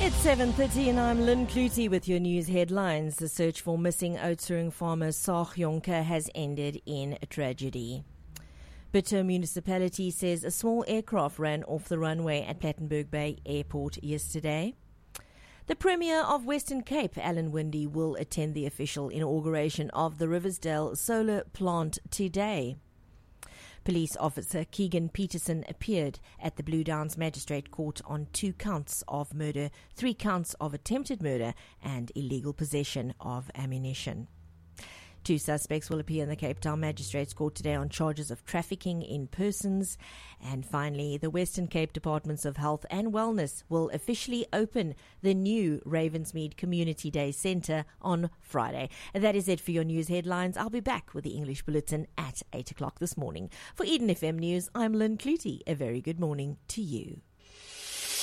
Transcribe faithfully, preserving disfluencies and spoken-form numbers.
It's seven thirty and I'm Lynn Clutie with your news headlines. The search for missing Oudtshoorn farmer Saag Jonker has ended in a tragedy. Bitter municipality says a small aircraft ran off the runway at Plettenberg Bay Airport yesterday. The Premier of Western Cape, Alan Winde, will attend the official inauguration of the Riversdale solar plant today. Police officer Keegan Peterson appeared at the Blue Downs Magistrate Court on two counts of murder, three counts of attempted murder and illegal possession of ammunition. Two suspects will appear in the Cape Town Magistrates Court today on charges of trafficking in persons. And finally, the Western Cape Departments of Health and Wellness will officially open the new Ravensmead Community Day Centre on Friday. And that is it for your news headlines. I'll be back with the English Bulletin at eight o'clock this morning. For Eden F M News, I'm Lynn Clutie. A very good morning to you.